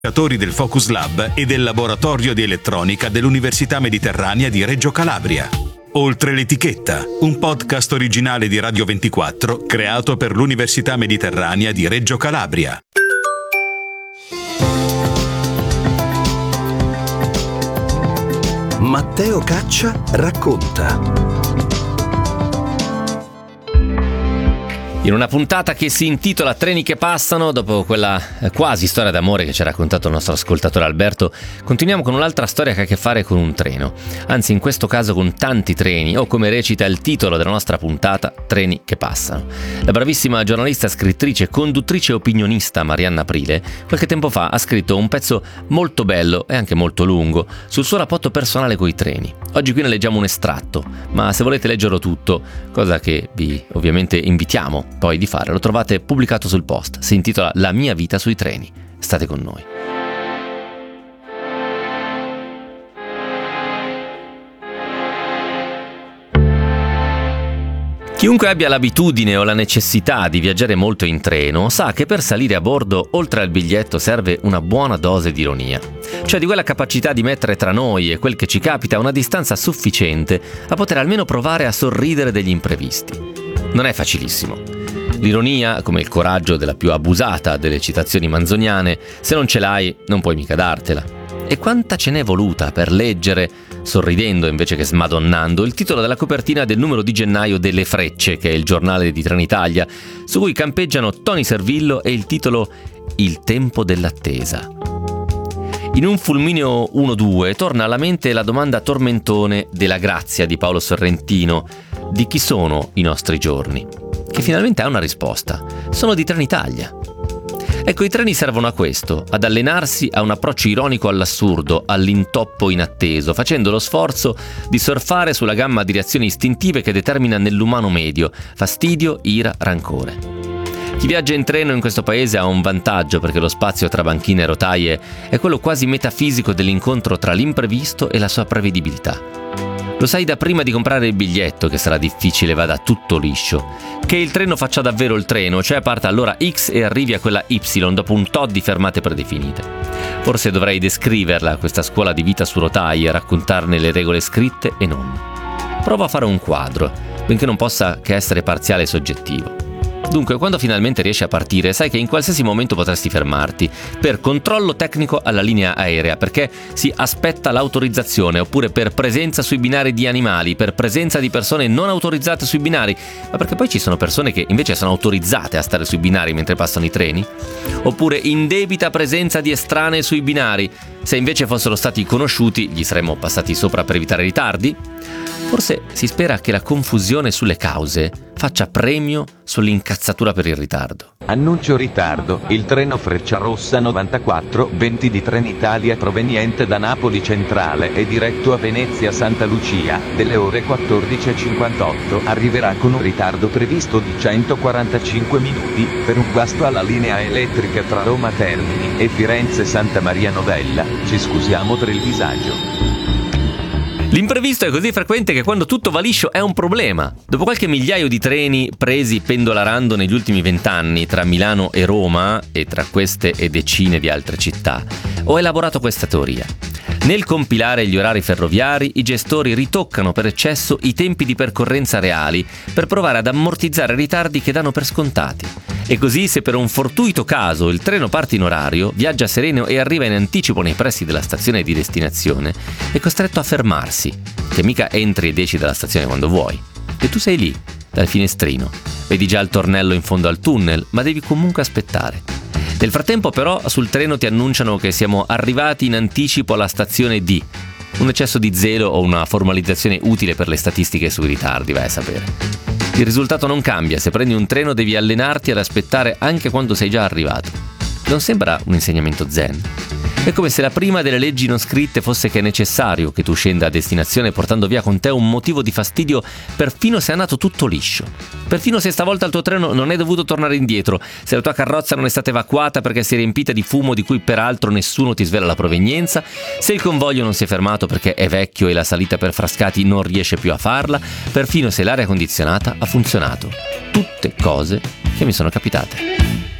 Del Focus Lab e del Laboratorio di Elettronica dell'Università Mediterranea di Reggio Calabria. Oltre l'etichetta, un podcast originale di Radio 24 creato per l'Università Mediterranea di Reggio Calabria. Matteo Caccia racconta. In una puntata che si intitola Treni che passano, dopo quella quasi storia d'amore che ci ha raccontato il nostro ascoltatore Alberto, continuiamo con un'altra storia che ha a che fare con un treno. Anzi, in questo caso con tanti treni, o come recita il titolo della nostra puntata, Treni che passano. La bravissima giornalista, scrittrice, conduttrice e opinionista Marianna Aprile, qualche tempo fa ha scritto un pezzo molto bello e anche molto lungo sul suo rapporto personale coi treni. Oggi qui ne leggiamo un estratto, ma se volete leggerlo tutto, cosa che vi ovviamente invitiamo poi di fare, lo trovate pubblicato sul post. Si intitola La mia vita sui treni. State con noi. Chiunque abbia l'abitudine o la necessità di viaggiare molto in treno sa che per salire a bordo, oltre al biglietto, serve una buona dose di ironia. Cioè di quella capacità di mettere tra noi e quel che ci capita una distanza sufficiente a poter almeno provare a sorridere degli imprevisti. Non è facilissimo. L'ironia, come il coraggio della più abusata delle citazioni manzoniane, se non ce l'hai non puoi mica dartela. E quanta ce n'è voluta per leggere, sorridendo invece che smadonnando, il titolo della copertina del numero di gennaio delle Frecce, che è il giornale di Trenitalia, su cui campeggiano Tony Servillo e il titolo Il tempo dell'attesa. In un fulmineo 1-2 torna alla mente la domanda tormentone della Grazia di Paolo Sorrentino: di chi sono i nostri giorni? Che finalmente ha una risposta: sono di Trenitalia. Ecco, i treni servono a questo, ad allenarsi a un approccio ironico all'assurdo, all'intoppo inatteso, facendo lo sforzo di surfare sulla gamma di reazioni istintive che determina nell'umano medio fastidio, ira, rancore. Chi viaggia in treno in questo paese ha un vantaggio, perché lo spazio tra banchine e rotaie è quello quasi metafisico dell'incontro tra l'imprevisto e la sua prevedibilità. Lo sai da prima di comprare il biglietto che sarà difficile vada tutto liscio, che il treno faccia davvero il treno, cioè parta all'ora X e arrivi a quella Y dopo un tot di fermate predefinite. Forse dovrei descriverla, questa scuola di vita su rotaie, raccontarne le regole scritte e non. Prova a fare un quadro, benché non possa che essere parziale e soggettivo. Dunque, quando finalmente riesci a partire, sai che in qualsiasi momento potresti fermarti per controllo tecnico alla linea aerea, perché si aspetta l'autorizzazione, oppure per presenza sui binari di animali, per presenza di persone non autorizzate sui binari, ma perché poi ci sono persone che invece sono autorizzate a stare sui binari mentre passano i treni, oppure indebita presenza di estranei sui binari. Se invece fossero stati conosciuti, gli saremmo passati sopra per evitare ritardi? Forse si spera che la confusione sulle cause faccia premio sull'incazzatura per il ritardo. Annuncio ritardo. Il treno Frecciarossa 9420 di Trenitalia proveniente da Napoli Centrale e diretto a Venezia Santa Lucia, delle ore 14:58, arriverà con un ritardo previsto di 145 minuti, per un guasto alla linea elettrica tra Roma Termini e Firenze Santa Maria Novella. Ci scusiamo per il disagio. L'imprevisto è così frequente che quando tutto va liscio è un problema. Dopo qualche migliaio di treni presi pendolarando negli ultimi 20 anni tra Milano e Roma, e tra queste e decine di altre città, ho elaborato questa teoria. Nel compilare gli orari ferroviari, i gestori ritoccano per eccesso i tempi di percorrenza reali per provare ad ammortizzare ritardi che danno per scontati. E così, se per un fortuito caso il treno parte in orario, viaggia sereno e arriva in anticipo nei pressi della stazione di destinazione, è costretto a fermarsi, che mica entri ed esci dalla stazione quando vuoi. E tu sei lì, dal finestrino, vedi già il tornello in fondo al tunnel, ma devi comunque aspettare. Nel frattempo però sul treno ti annunciano che siamo arrivati in anticipo alla stazione D. Un eccesso di zelo o una formalizzazione utile per le statistiche sui ritardi, vai a sapere. Il risultato non cambia, se prendi un treno devi allenarti ad aspettare anche quando sei già arrivato. Non sembra un insegnamento zen? È come se la prima delle leggi non scritte fosse che è necessario che tu scenda a destinazione portando via con te un motivo di fastidio perfino se è andato tutto liscio. Perfino se stavolta il tuo treno non è dovuto tornare indietro, se la tua carrozza non è stata evacuata perché si è riempita di fumo di cui peraltro nessuno ti svela la provenienza, se il convoglio non si è fermato perché è vecchio e la salita per Frascati non riesce più a farla, perfino se l'aria condizionata ha funzionato. Tutte cose che mi sono capitate.